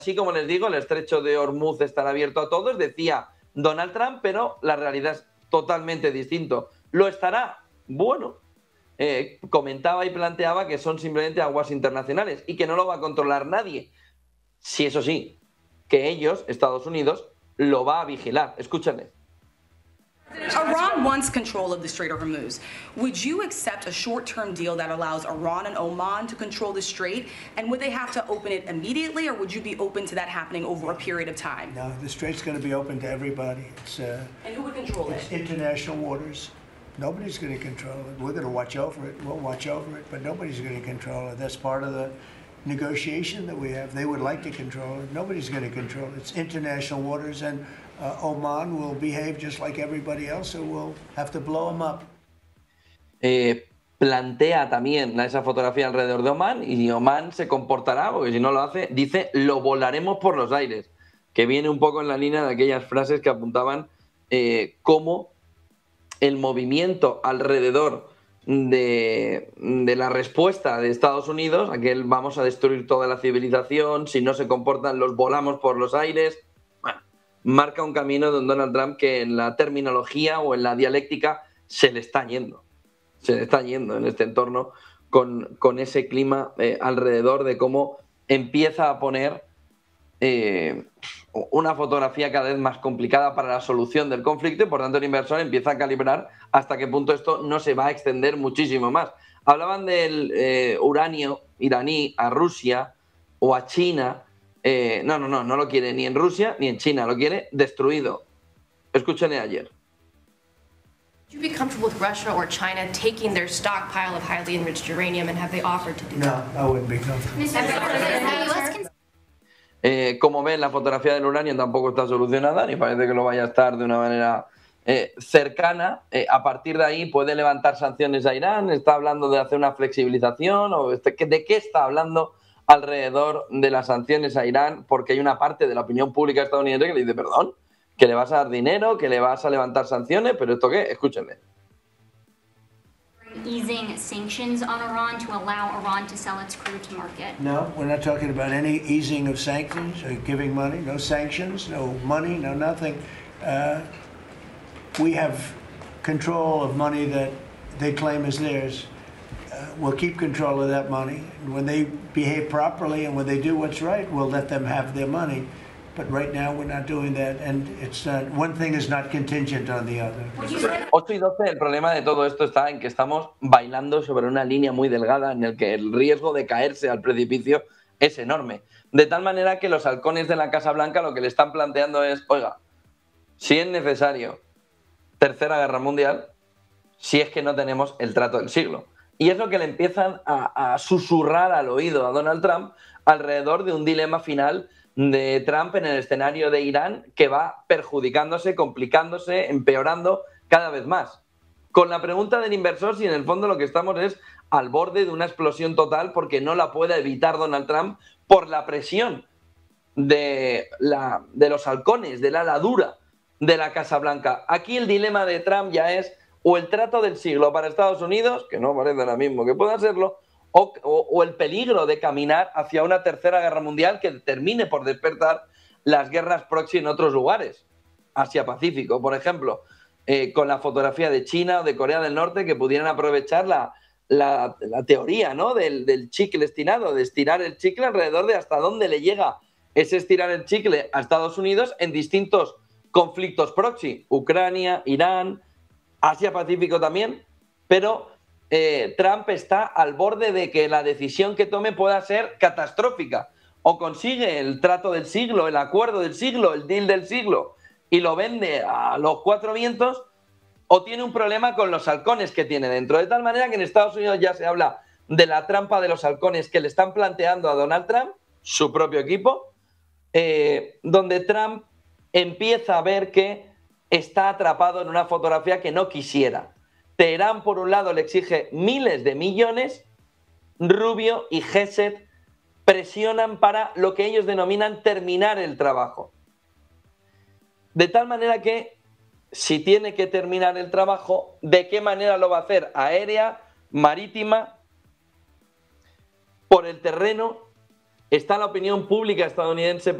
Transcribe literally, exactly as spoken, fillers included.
Así como les digo, el estrecho de Hormuz estará abierto a todos, decía Donald Trump, pero la realidad es totalmente distinto. ¿Lo estará? Bueno, eh, comentaba y planteaba que son simplemente aguas internacionales y que no lo va a controlar nadie. Sí, eso sí, que ellos, Estados Unidos, lo va a vigilar. Escúchenle. Iran wants control of the Strait of Hormuz. Would you accept a short-term deal that allows Iran and Oman to control the strait? And would they have to open it immediately, or would you be open to that happening over a period of time? No, the strait's going to be open to everybody. It's, uh, and who would control it's it? International waters. Nobody's going to control it. We're going to watch over it. We'll watch over it, but nobody's going to control it. That's part of the negotiation that we have. They would like to control it. Nobody's going to control it. It's international waters, and uh, Oman will behave just like everybody else, so we'll have to blow them up. Eh, plantea también esa fotografía alrededor de Oman y Oman se comportará, porque si no lo hace, dice, lo volaremos por los aires, que viene un poco en la línea de aquellas frases que apuntaban eh, cómo el movimiento alrededor de, de la respuesta de Estados Unidos, aquel vamos a destruir toda la civilización, si no se comportan los volamos por los aires, bueno, marca un camino de Donald Trump que en la terminología o en la dialéctica se le está yendo, se le está yendo en este entorno con, con ese clima eh, alrededor de cómo empieza a poner eh, una fotografía cada vez más complicada para la solución del conflicto y por tanto el inversor empieza a calibrar hasta qué punto esto no se va a extender muchísimo más. Hablaban del eh, uranio iraní a Rusia o a China. Eh, no, no, no, no lo quiere ni en Rusia ni en China, lo quiere destruido. Escúchenle ayer. Would you be comfortable with Russia or China taking their stockpile of highly enriched uranium, and have they offered to do that? No, I wouldn't be comfortable. Eh, como ven, la fotografía del uranio tampoco está solucionada, ni parece que lo vaya a estar de una manera eh, cercana. Eh, a partir de ahí puede levantar sanciones a Irán, está hablando de hacer una flexibilización, o este, ¿de qué está hablando alrededor de las sanciones a Irán? Porque hay una parte de la opinión pública estadounidense que le dice, perdón, que le vas a dar dinero, que le vas a levantar sanciones, pero ¿esto qué? Escúchenle. Easing sanctions on Iran to allow Iran to sell its crude to market? No, we're not talking about any easing of sanctions or giving money. No sanctions, no money, no nothing. Uh, we have control of money that they claim is theirs. Uh, we'll keep control of that money. And when they behave properly and when they do what's right, we'll let them have their money. But right now we're not doing that, and it's not, one thing is not contingent on the other. ocho y doce, el problema de todo esto está en que estamos bailando sobre una línea muy delgada en el que el riesgo de caerse al precipicio es enorme. De tal manera que los halcones de la Casa Blanca lo que le están planteando es, oiga, si es necesario tercera guerra mundial, si es que no tenemos el trato del siglo. Y es lo que le empiezan a, a susurrar al oído a Donald Trump alrededor de un dilema final de Trump en el escenario de Irán que va perjudicándose, complicándose, empeorando cada vez más. Con la pregunta del inversor si en el fondo lo que estamos es al borde de una explosión total porque no la puede evitar Donald Trump por la presión de, la, de los halcones, del ala dura de la Casa Blanca. Aquí el dilema de Trump ya es o el trato del siglo para Estados Unidos, que no parece ahora mismo que pueda serlo, O, o, o el peligro de caminar hacia una tercera guerra mundial que termine por despertar las guerras proxy en otros lugares, Asia-Pacífico, por ejemplo, eh, con la fotografía de China o de Corea del Norte que pudieran aprovechar la, la, la teoría, ¿no? del, del chicle estirado, de estirar el chicle alrededor de hasta dónde le llega ese estirar el chicle a Estados Unidos en distintos conflictos proxy, Ucrania, Irán, Asia-Pacífico también, pero Eh, Trump está al borde de que la decisión que tome pueda ser catastrófica. O consigue el trato del siglo, el acuerdo del siglo, el deal del siglo, y lo vende a los cuatro vientos, o tiene un problema con los halcones que tiene dentro. De tal manera que en Estados Unidos ya se habla de la trampa de los halcones que le están planteando a Donald Trump, su propio equipo, eh, donde Trump empieza a ver que está atrapado en una fotografía que no quisiera. Teherán, por un lado, le exige miles de millones, Rubio y Gesed presionan para lo que ellos denominan terminar el trabajo. De tal manera que, si tiene que terminar el trabajo, ¿de qué manera lo va a hacer? Aérea, marítima, por el terreno, está la opinión pública estadounidense